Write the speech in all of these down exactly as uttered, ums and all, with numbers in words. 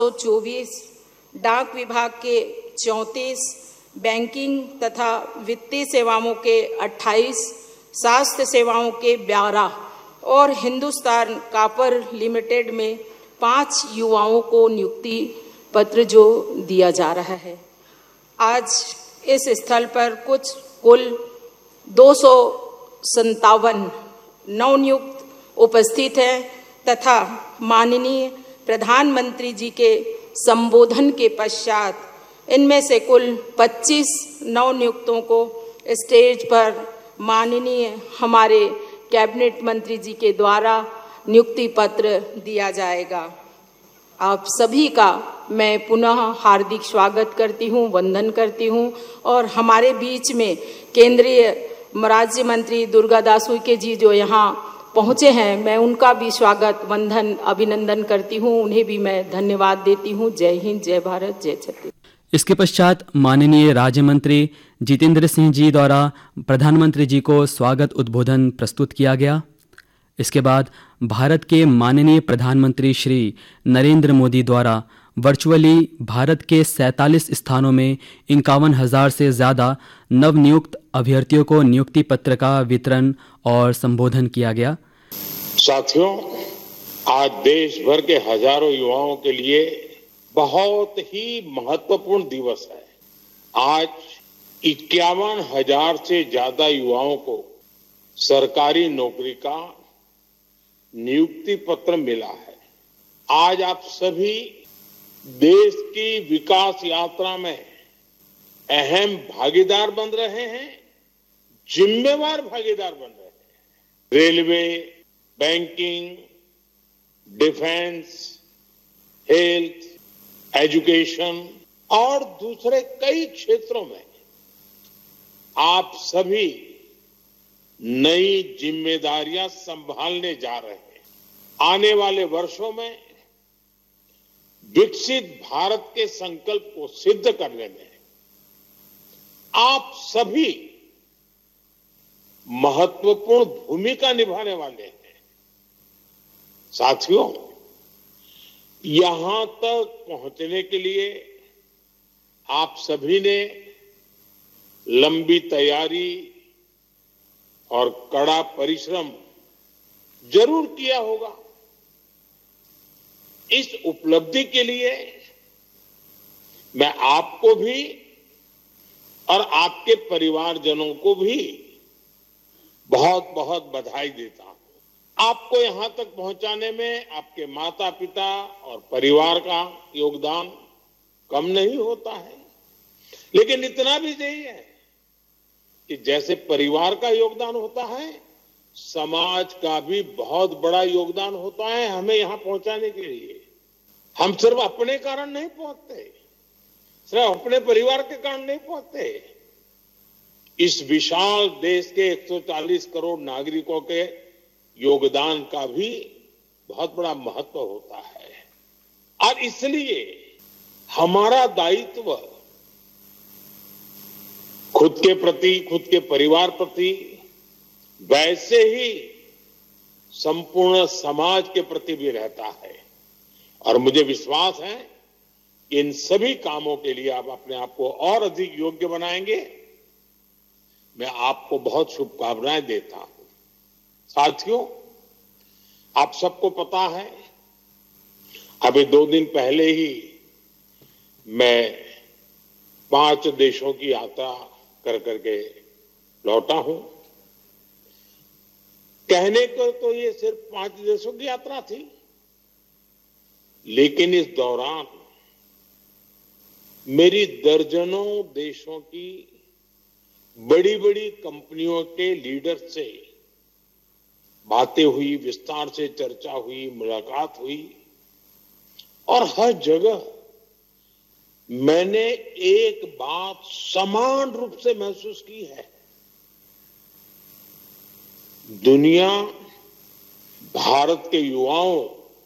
चौबीस, डाक विभाग के चौंतीस, बैंकिंग तथा वित्तीय सेवाओं के अट्ठाईस, स्वास्थ्य सेवाओं के बारह और हिंदुस्तान कॉपर लिमिटेड में पाँच युवाओं को नियुक्ति पत्र जो दिया जा रहा है। आज इस स्थल पर कुछ कुल दो सौ संतावन नवनियुक्त उपस्थित हैं तथा माननीय प्रधानमंत्री जी के संबोधन के पश्चात इनमें से कुल पच्चीस नवनियुक्तों को स्टेज पर माननीय हमारे कैबिनेट मंत्री जी के द्वारा नियुक्ति पत्र दिया जाएगा। आप सभी का मैं पुनः हार्दिक स्वागत करती हूँ, वंदन करती हूँ और हमारे बीच में केंद्रीय राज्य मंत्री दुर्गादास उइके जी जो यहाँ पहुँचे हैं, मैं उनका भी स्वागत, वंदन, अभिनंदन करती हूँ। उन्हें भी मैं धन्यवाद देती हूँ। जय हिंद, जय भारत, जय छत्तीसगढ़। इसके पश्चात माननीय राज्य मंत्री जितेंद्र सिंह जी द्वारा प्रधानमंत्री जी को स्वागत उद्बोधन प्रस्तुत किया गया। इसके बाद भारत के माननीय प्रधानमंत्री श्री नरेंद्र मोदी द्वारा वर्चुअली भारत के सैंतालीस स्थानों में इक्यावन हजार से ज़्यादा नवनियुक्त अभ्यर्थियों को नियुक्ति पत्र का वितरण और संबोधन किया गया। साथियों, आज देश भर के हजारों युवाओं के लिए बहुत ही महत्वपूर्ण दिवस है। आज इक्यावन हजार से ज्यादा युवाओं को सरकारी नौकरी का नियुक्ति पत्र मिला है। आज आप सभी देश की विकास यात्रा में अहम भागीदार बन रहे हैं, जिम्मेवार भागीदार बन रहे हैं। Railway, banking, defence, health, education और दूसरे कई क्षेत्रों में आप सभी नई जिम्मेदारियां संभालने जा रहे हैं। आने वाले वर्षों में विकसित भारत के संकल्प को सिद्ध करने में आप सभी महत्वपूर्ण भूमिका निभाने वाले हैं। साथियों, यहां तक पहुंचने के लिए आप सभी ने लंबी तैयारी और कड़ा परिश्रम जरूर किया होगा। इस उपलब्धि के लिए मैं आपको भी और आपके परिवारजनों को भी बहुत बहुत बधाई देता हूं। आपको यहां तक पहुंचाने में आपके माता पिता और परिवार का योगदान कम नहीं होता है, लेकिन इतना भी सही है कि जैसे परिवार का योगदान होता है, समाज का भी बहुत बड़ा योगदान होता है हमें यहां पहुंचाने के लिए। हम सिर्फ अपने कारण नहीं पहुंचते, सिर्फ अपने परिवार के कारण नहीं पहुंचते। इस विशाल देश के एक सौ चालीस करोड़ नागरिकों के योगदान का भी बहुत बड़ा महत्व होता है और इसलिए हमारा दायित्व खुद के प्रति, खुद के परिवार प्रति, वैसे ही संपूर्ण समाज के प्रति भी रहता है। और मुझे विश्वास है कि इन सभी कामों के लिए आप अपने आप को और अधिक योग्य बनाएंगे। मैं आपको बहुत शुभकामनाएं देता हूं। साथियों, आप सबको पता है, अभी दो दिन पहले ही मैं पांच देशों की यात्रा कर करके लौटा हूं। कहने को तो ये सिर्फ पांच देशों की यात्रा थी, लेकिन इस दौरान मेरी दर्जनों देशों की बड़ी बड़ी कंपनियों के लीडर से बातें हुई, विस्तार से चर्चा हुई, मुलाकात हुई और हर जगह मैंने एक बात समान रूप से महसूस की है। दुनिया भारत के युवाओं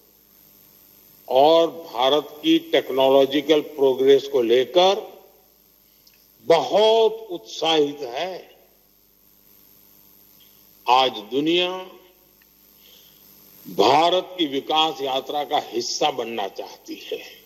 और भारत की टेक्नोलॉजिकल प्रोग्रेस को लेकर बहुत उत्साहित है। आज दुनिया भारत की विकास यात्रा का हिस्सा बनना चाहती है।